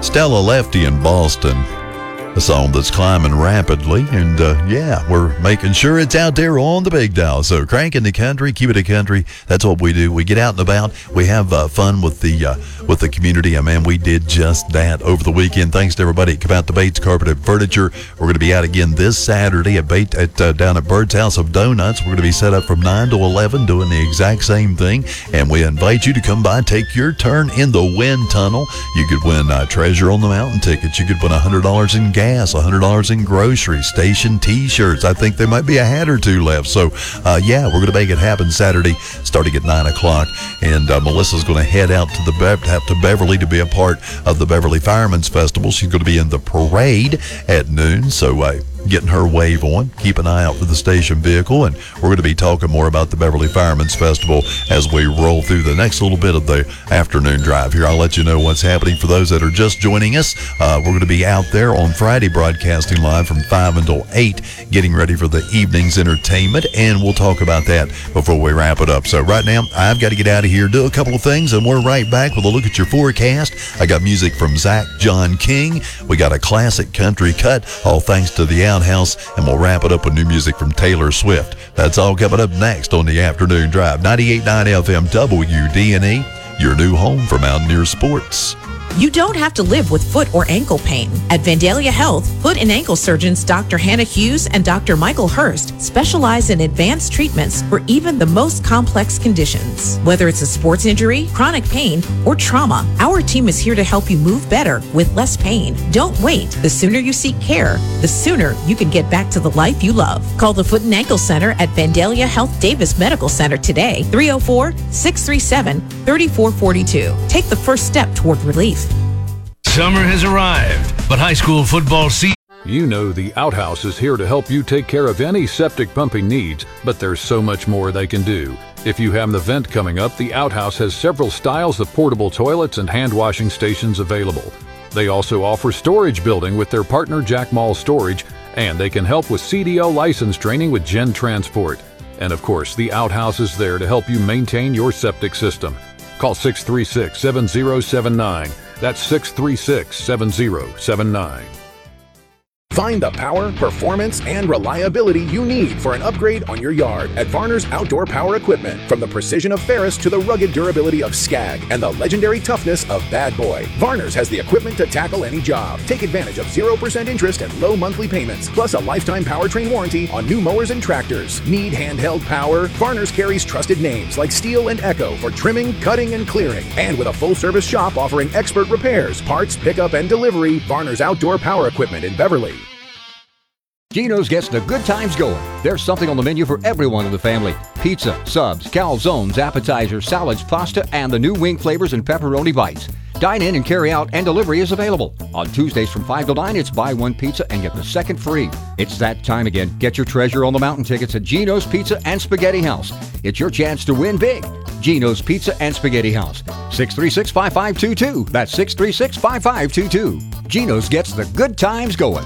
Stella Lefty in Boston. A song that's climbing rapidly, and we're making sure it's out there on the big dial. So cranking the country, keep it a country. That's what we do. We get out and about. We have fun with the community. And man, we did just that over the weekend. Thanks to everybody at Come Out to Bates Carpet and Furniture. We're going to be out again this Saturday down at Bird's House of Donuts. We're going to be set up from 9 to 11 doing the exact same thing. And we invite you to come by, take your turn in the wind tunnel. You could win Treasure on the Mountain tickets. You could win $100 in gas, $100 in groceries, station T-shirts. I think there might be a hat or two left. So, we're going to make it happen Saturday, starting at 9 o'clock. And Melissa's going to head out to Beverly to be a part of the Beverly Firemen's Festival. She's going to be in the parade at noon. So, getting her wave on. Keep an eye out for the station vehicle, and we're going to be talking more about the Beverly Firemen's Festival as we roll through the next little bit of the afternoon drive here. I'll let you know what's happening for those that are just joining us. We're going to be out there on Friday broadcasting live from 5 until 8, getting ready for the evening's entertainment, and we'll talk about that before we wrap it up. So right now, I've got to get out of here, do a couple of things, and we're right back with a look at your forecast. I got music from Zach John King. We got a classic country cut, all thanks to the Outhouse, and we'll wrap it up with new music from Taylor Swift. That's all coming up next on the Afternoon Drive. 98.9 FM WDNE, your new home for Mountaineer sports. You don't have to live with foot or ankle pain. At Vandalia Health, foot and ankle surgeons Dr. Hannah Hughes and Dr. Michael Hurst specialize in advanced treatments for even the most complex conditions. Whether it's a sports injury, chronic pain, or trauma, our team is here to help you move better with less pain. Don't wait. The sooner you seek care, the sooner you can get back to the life you love. Call the Foot and Ankle Center at Vandalia Health Davis Medical Center today, 304-637-3442. Take the first step toward relief. Summer has arrived, but high school football season... You know the Outhouse is here to help you take care of any septic pumping needs, but there's so much more they can do. If you have an event coming up, the Outhouse has several styles of portable toilets and hand washing stations available. They also offer storage building with their partner Jack Mall Storage, and they can help with CDL license training with Gen Transport. And of course, the Outhouse is there to help you maintain your septic system. Call 636-7079. That's 636-7079. Find the power, performance, and reliability you need for an upgrade on your yard at Varner's Outdoor Power Equipment. From the precision of Ferris to the rugged durability of Skag and the legendary toughness of Bad Boy, Varner's has the equipment to tackle any job. Take advantage of 0% interest and low monthly payments, plus a lifetime powertrain warranty on new mowers and tractors. Need handheld power? Varner's carries trusted names like Steel and Echo for trimming, cutting, and clearing. And with a full-service shop offering expert repairs, parts, pickup, and delivery, Varner's Outdoor Power Equipment in Beverly. Geno's gets the good times going. There's something on the menu for everyone in the family. Pizza, subs, calzones, appetizers, salads, pasta, and the new wing flavors and pepperoni bites. Dine in and carry out, and delivery is available. On Tuesdays from 5 to 9, it's buy one pizza and get the second free. It's that time again. Get your Treasure on the Mountain tickets at Geno's Pizza and Spaghetti House. It's your chance to win big. Geno's Pizza and Spaghetti House. 636-5522. That's 636-5522. Geno's gets the good times going.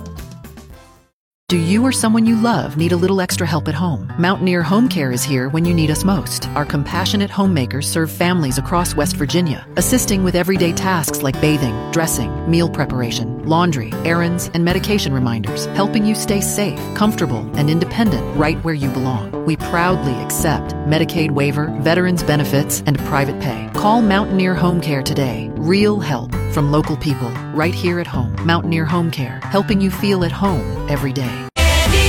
Do you or someone you love need a little extra help at home? Mountaineer Home Care is here when you need us most. Our compassionate homemakers serve families across West Virginia, assisting with everyday tasks like bathing, dressing, meal preparation, laundry, errands, and medication reminders, helping you stay safe, comfortable, and independent right where you belong. We proudly accept Medicaid waiver, veterans benefits, and private pay. Call Mountaineer Home Care today. Real help from local people right here at home. Mountaineer Home Care, helping you feel at home every day.